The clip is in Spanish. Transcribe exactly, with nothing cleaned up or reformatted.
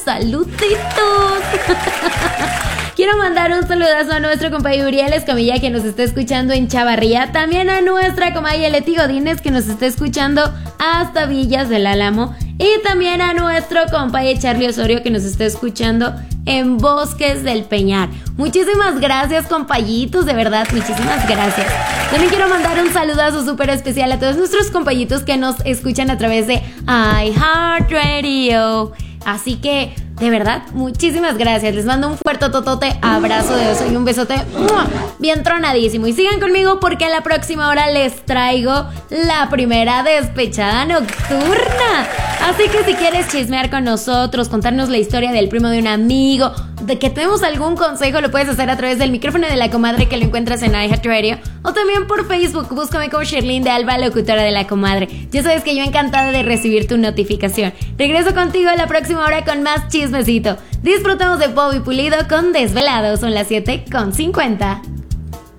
saluditos. Quiero mandar un saludazo a nuestro compañero Uriel Escamilla, que nos está escuchando en Chavarría. También a nuestra comadre Leti Godínez, que nos está escuchando hasta Villas del Álamo. Y también a nuestro compañero Charlie Osorio, que nos está escuchando en Bosques del Peñar. Muchísimas gracias, compañitos, de verdad, muchísimas gracias. También quiero mandar un saludazo súper especial a todos nuestros compañitos que nos escuchan a través de iHeartRadio. Así que, de verdad, muchísimas gracias. Les mando un fuerte totote, abrazo de oso y un besote ¡mua! Bien tronadísimo. Y sigan conmigo porque a la próxima hora les traigo la primera despechada nocturna. Así que si quieres chismear con nosotros, contarnos la historia del primo de un amigo, de que tenemos algún consejo, lo puedes hacer a través del micrófono de la comadre, que lo encuentras en iHeartRadio, o también por Facebook. Búscame como Sherlyn de Alba, locutora de la comadre. Ya sabes que yo encantada de recibir tu notificación. Regreso contigo a la próxima hora con más chismecito. Disfrutamos de Bobby Pulido con Desvelados. Son las siete con cincuenta.